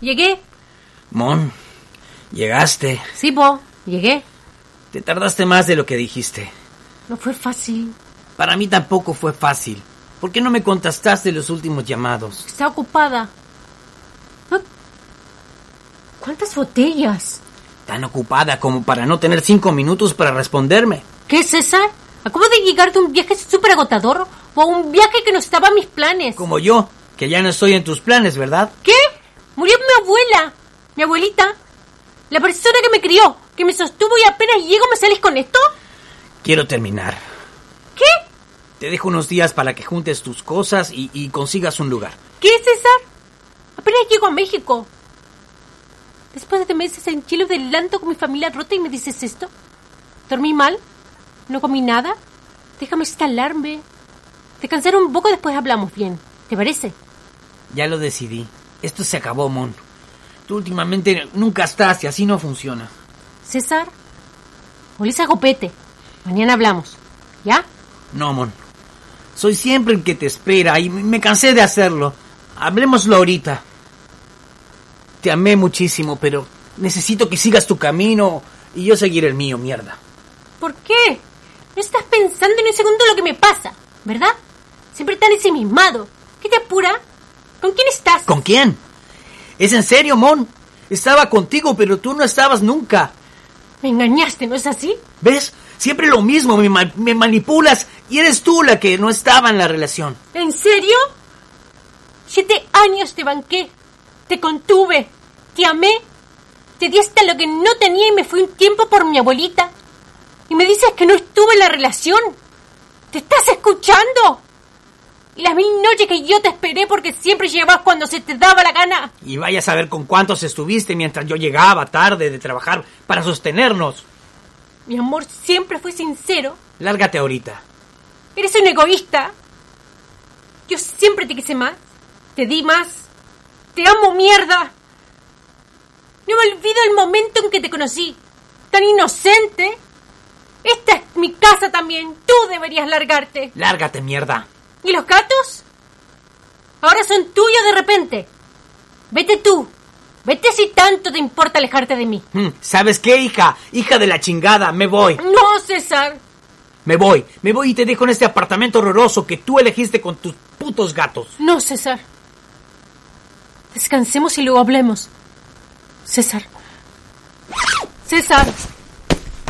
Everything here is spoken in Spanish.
Llegué. Mon, llegaste. Sí, po, llegué. Te tardaste más de lo que dijiste. No fue fácil. Para mí tampoco fue fácil. ¿Por qué no me contestaste los últimos llamados? Estaba ocupada. ¿Cuántas botellas? Tan ocupada como para no tener 5 minutos para responderme. ¿Qué, César? Acabo de llegar de un viaje súper agotador o a un viaje que no estaba en mis planes. Como yo, que ya no estoy en tus planes, ¿verdad? ¿Qué? Murió mi abuela. Mi abuelita. La persona que me crió, que me sostuvo y apenas llego me sales con esto. Quiero terminar. ¿Qué? Te dejo unos días para que juntes tus cosas y consigas un lugar. ¿Qué, César? Apenas llego a México. Después de meses en Chile adelanto con mi familia rota y me dices esto. ¿Dormí mal? ¿No comí nada? Déjame instalarme. Descansar un poco, después hablamos bien. ¿Te parece? Ya lo decidí. Esto se acabó, Mon. Tú últimamente nunca estás y así no funciona. César, olés a copete. Mañana hablamos. ¿Ya? No, Mon. Soy siempre el que te espera y me cansé de hacerlo. Hablemoslo ahorita. Te amé muchísimo, pero necesito que sigas tu camino y yo seguir el mío, mierda. ¿Por qué? No estás pensando en un segundo lo que me pasa, ¿verdad? Siempre tan ensimismado. ¿Qué te apura? ¿Con quién estás? ¿Con quién? ¿Es en serio, Mon? Estaba contigo, pero tú no estabas nunca. Me engañaste, ¿no es así? ¿Ves? Siempre lo mismo, me manipulas y eres tú la que no estaba en la relación. ¿En serio? 7 años te banqué, te contuve, te amé, te di hasta lo que no tenía y me fui un tiempo por mi abuelita. Y me dices que no estuve en la relación. ¿Te estás escuchando? Y las 1000 noches que yo te esperé porque siempre llegabas cuando se te daba la gana. Y vaya a saber con cuántos estuviste mientras yo llegaba tarde de trabajar para sostenernos. Mi amor siempre fue sincero. Lárgate ahorita. Eres un egoísta. Yo siempre te quise más. Te di más. Te amo, mierda. No me olvido el momento en que te conocí. Tan inocente. Esta es mi casa también. Tú deberías largarte. Lárgate, mierda. ¿Y los gatos? Ahora son tuyos de repente. Vete tú. Vete si tanto te importa alejarte de mí. ¿Sabes qué, hija? Hija de la chingada, me voy. No, César. Me voy y te dejo en este apartamento horroroso que tú elegiste con tus putos gatos. No, César. Descansemos y luego hablemos. César. César.